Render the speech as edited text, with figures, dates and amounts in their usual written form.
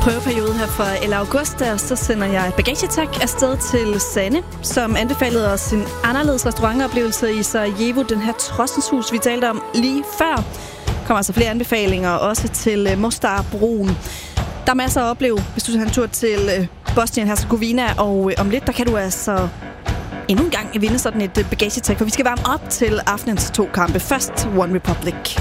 prøveperiode her for 11. august, og så sender jeg et bagagetak afsted til Sanne, som anbefalede os en anderledes restaurantoplevelse i Sarajevo, den her Trossens-hus, vi talte om lige før. Der kommer altså flere anbefalinger, også til Mostarbroen. Der er masser at opleve, hvis du tager en tur til Bosnien-Herzegovina, og om lidt, der kan du altså endnu en gang vinde sådan et bagagetak, for vi skal varme op til aftenens 2 kampe. Først One Republic.